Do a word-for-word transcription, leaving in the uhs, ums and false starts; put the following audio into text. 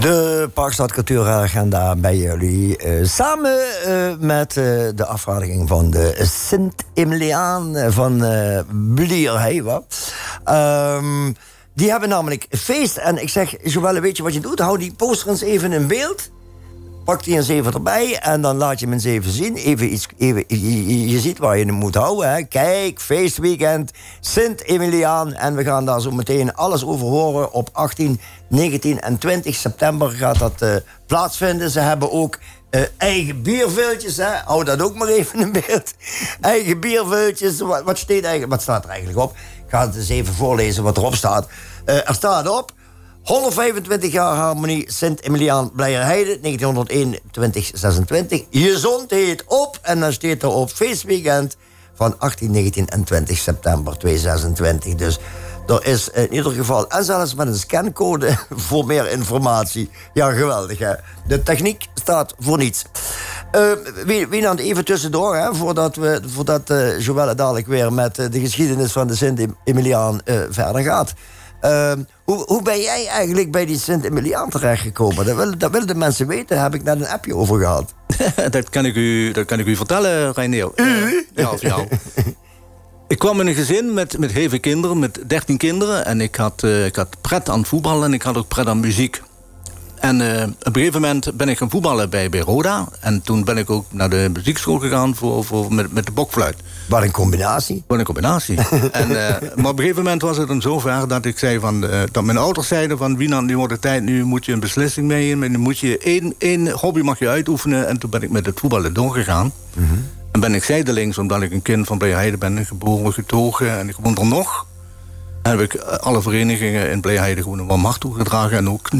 De Parkstad Cultuuragenda bij jullie. Uh, samen uh, met uh, de afvaardiging van de Sint-Emiliaan van uh, Blierheide. Um, die hebben namelijk feest. En ik zeg, Joelle, weet je wat je doet? Hou die poster eens even in beeld. Pak die eens even erbij en dan laat je hem eens even zien. Even iets, even, je, je ziet waar je hem moet houden. Hè. Kijk, feestweekend, Sint-Emiliaan. En we gaan daar zo meteen alles over horen. Op achttien, negentien en twintig september gaat dat uh, plaatsvinden. Ze hebben ook uh, eigen bierveeltjes. Hè. Hou dat ook maar even in beeld. Eigen bierveeltjes. Wat, wat, staat eigenlijk, wat staat er eigenlijk op? Ik ga het eens even voorlezen wat erop staat. Uh, er staat op... honderdvijfentwintig jaar harmonie Sint-Emiliaan Blierheide, negentienhonderdéén tot twintig zesentwintig. Gezondheid op. En dan staat er op feestweekend van achttien, negentien en twintig september tweeduizend zesentwintig. Dus er is in ieder geval, en zelfs met een scancode voor meer informatie. Ja, geweldig, hè. De techniek staat voor niets. Uh, Wienand, even tussendoor, hè, voordat, we, voordat uh, Joelle dadelijk weer met uh, de geschiedenis van de Sint-Emiliaan uh, verder gaat. Uh, hoe, hoe ben jij eigenlijk bij die Sint-Emiliaan terechtgekomen? Dat willen, dat willen de mensen weten, daar heb ik net een appje over gehad. dat, kan ik u, dat kan ik u vertellen, Reinier. U? Uh, ja, of jou. Ik kwam in een gezin met, met heel veel kinderen, met dertien kinderen. En ik had, uh, ik had pret aan voetballen en ik had ook pret aan muziek. En uh, op een gegeven moment ben ik gaan voetballen bij, bij Roda. En toen ben ik ook naar de muziekschool gegaan voor, voor, met, met de bokfluit. Wat een combinatie. Wat een combinatie. en, uh, maar op een gegeven moment was het dan zover dat ik zei van, uh, dat mijn ouders zeiden van, Wienand, nu wordt het tijd, nu moet je een beslissing nemen. Nu moet je één, één hobby mag je uitoefenen. En toen ben ik met het voetballen doorgegaan. Mm-hmm. En ben ik zijdelings, omdat ik een kind van Blierheide ben, geboren, getogen. En ik woon er nog. En heb ik alle verenigingen in Blierheide gewoon een warm hart toegedragen. En ook